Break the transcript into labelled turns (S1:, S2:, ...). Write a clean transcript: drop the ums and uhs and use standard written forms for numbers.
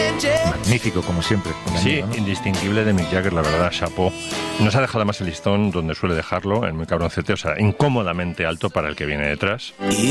S1: Magnífico, como siempre.
S2: Sí,
S1: Amigo, ¿no?
S2: indistinguible de Mick Jagger, la verdad, chapó. Nos ha dejado además el listón donde suele dejarlo, en Muy Cabroncete, o sea, incómodamente alto para el que viene detrás.